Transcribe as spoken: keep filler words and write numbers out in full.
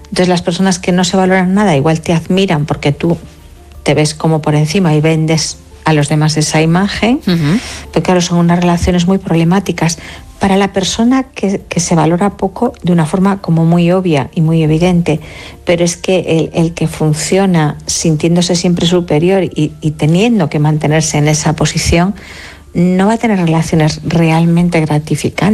Entonces las personas que no se valoran nada igual te admiran porque tú te ves como por encima y vendes a los demás esa imagen, uh-huh. Pero claro, son unas relaciones muy problemáticas. Para la persona que, que se valora poco de una forma como muy obvia y muy evidente, pero es que el, el que funciona sintiéndose siempre superior y, y teniendo que mantenerse en esa posición, no va a tener relaciones realmente gratificantes.